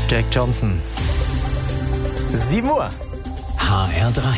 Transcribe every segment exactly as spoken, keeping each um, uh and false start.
Jack Johnson. sieben Uhr. H R drei.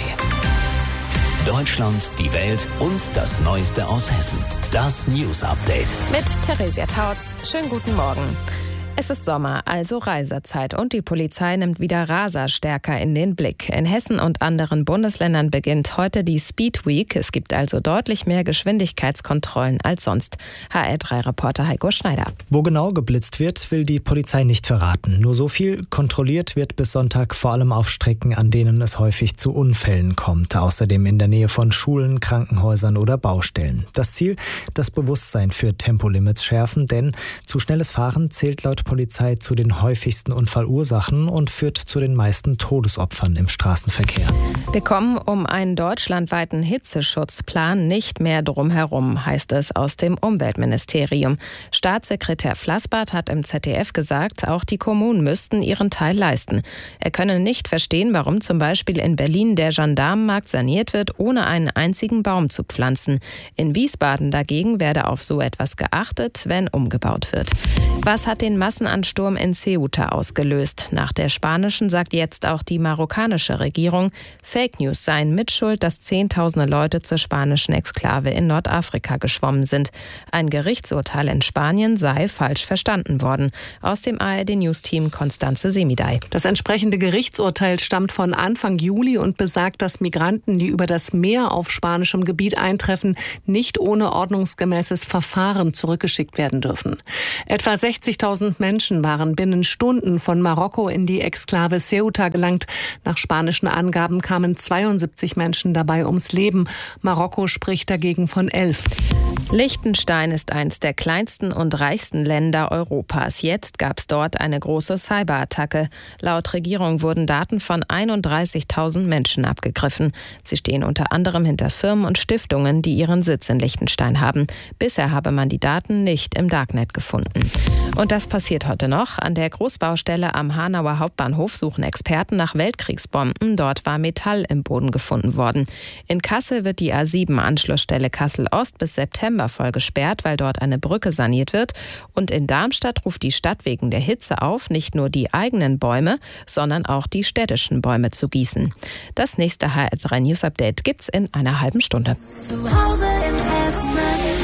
Deutschland, die Welt und das Neueste aus Hessen. Das News Update. Mit Theresia Tautz. Schönen guten Morgen. Es ist Sommer, also Reiserzeit, und die Polizei nimmt wieder Raser stärker in den Blick. In Hessen und anderen Bundesländern beginnt heute die Speed Week. Es gibt also deutlich mehr Geschwindigkeitskontrollen als sonst. H R drei Reporter Heiko Schneider. Wo genau geblitzt wird, will die Polizei nicht verraten. Nur so viel: kontrolliert wird bis Sonntag vor allem auf Strecken, an denen es häufig zu Unfällen kommt. Außerdem in der Nähe von Schulen, Krankenhäusern oder Baustellen. Das Ziel: das Bewusstsein für Tempolimits schärfen, denn zu schnelles Fahren zählt laut Polizei zu den häufigsten Unfallursachen und führt zu den meisten Todesopfern im Straßenverkehr. Wir kommen um einen deutschlandweiten Hitzeschutzplan nicht mehr drum herum, heißt es aus dem Umweltministerium. Staatssekretär Flassbart hat im Z D F gesagt, auch die Kommunen müssten ihren Teil leisten. Er könne nicht verstehen, warum zum Beispiel in Berlin der Gendarmenmarkt saniert wird, ohne einen einzigen Baum zu pflanzen. In Wiesbaden dagegen werde auf so etwas geachtet, wenn umgebaut wird. Was hat den Massenansturm in Ceuta ausgelöst? Nach der spanischen sagt jetzt auch die marokkanische Regierung, Fake News seien mitschuld, dass Zehntausende Leute zur spanischen Exklave in Nordafrika geschwommen sind. Ein Gerichtsurteil in Spanien sei falsch verstanden worden. Aus dem A R D-News-Team Konstanze Semidey. Das entsprechende Gerichtsurteil stammt von Anfang Juli und besagt, dass Migranten, die über das Meer auf spanischem Gebiet eintreffen, nicht ohne ordnungsgemäßes Verfahren zurückgeschickt werden dürfen. Etwa sechzigtausend Menschen waren binnen Stunden von Marokko in die Exklave Ceuta gelangt. Nach spanischen Angaben kamen zweiundsiebzig Menschen dabei ums Leben. Marokko spricht dagegen von elf. Liechtenstein ist eines der kleinsten und reichsten Länder Europas. Jetzt gab es dort eine große Cyberattacke. Laut Regierung wurden Daten von einunddreißigtausend Menschen abgegriffen. Sie stehen unter anderem hinter Firmen und Stiftungen, die ihren Sitz in Liechtenstein haben. Bisher habe man die Daten nicht im Darknet gefunden. Und das passiert heute noch. An der Großbaustelle am Hanauer Hauptbahnhof suchen Experten nach Weltkriegsbomben. Dort war Metall im Boden gefunden worden. In Kassel wird die A sieben Anschlussstelle Kassel-Ost bis September voll gesperrt, weil dort eine Brücke saniert wird. Und in Darmstadt ruft die Stadt wegen der Hitze auf, nicht nur die eigenen Bäume, sondern auch die städtischen Bäume zu gießen. Das nächste H R drei News Update gibt's in einer halben Stunde. Zu Hause in Hessen.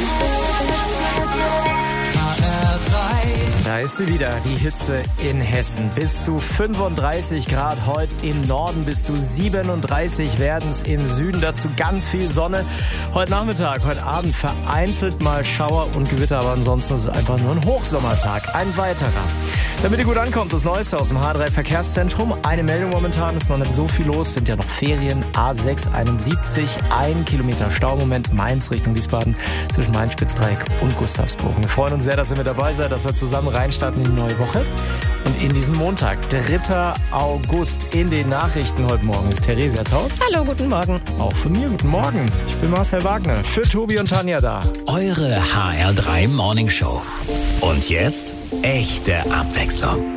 Da ist sie wieder, die Hitze in Hessen. Bis zu fünfunddreißig Grad heute im Norden, bis zu siebenunddreißig werden es im Süden. Dazu ganz viel Sonne. Heute Nachmittag, heute Abend vereinzelt mal Schauer und Gewitter, aber ansonsten ist es einfach nur ein Hochsommertag. Ein weiterer. Damit ihr gut ankommt, das Neueste aus dem H drei Verkehrszentrum. Eine Meldung momentan, ist noch nicht so viel los, sind ja noch Ferien. A sechs einundsiebzig, ein Kilometer Staumoment, Mainz Richtung Wiesbaden zwischen Main-Spitzdreieck und Gustavsburg. Wir freuen uns sehr, dass ihr mit dabei seid, dass wir zusammen reinstarten in die neue Woche. Und in diesem Montag, dritter August, in den Nachrichten heute Morgen ist Theresia Tautz. Hallo, guten Morgen. Auch von mir, guten Morgen. Ich bin Marcel Wagner, für Tobi und Tanja da. Eure H R drei Morning Show. Und jetzt echte Abwechslung.